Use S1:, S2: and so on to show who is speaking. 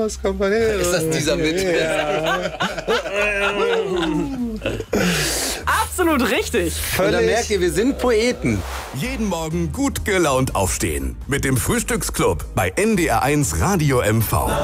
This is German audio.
S1: Vamos, compañero.
S2: Ist das dieser mit?
S1: Ja.
S3: Absolut richtig.
S2: Und da merkt ihr, wir sind Poeten.
S4: Jeden Morgen gut gelaunt aufstehen. Mit dem Frühstücksclub bei NDR1 Radio MV.